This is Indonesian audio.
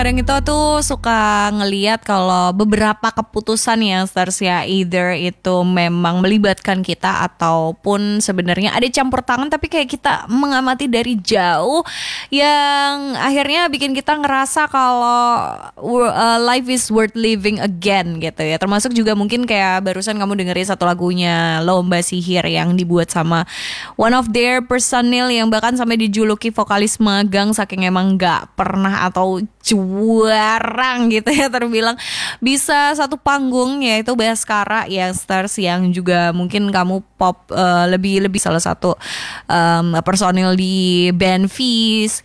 Kadang kita tuh suka ngeliat kalau beberapa keputusan ya Stars ya, either itu memang melibatkan kita ataupun sebenarnya ada campur tangan tapi kayak kita mengamati dari jauh yang akhirnya bikin kita ngerasa kalau life is worth living again gitu ya. Termasuk juga mungkin kayak barusan kamu dengerin satu lagunya Lomba Sihir yang dibuat sama one of their personil yang bahkan sampai dijuluki vokalis magang saking emang nggak pernah atau juarang gitu ya, terbilang bisa satu panggung yaitu Baskara yang Stars yang juga mungkin kamu pop lebih lebih salah satu personil di band Fizz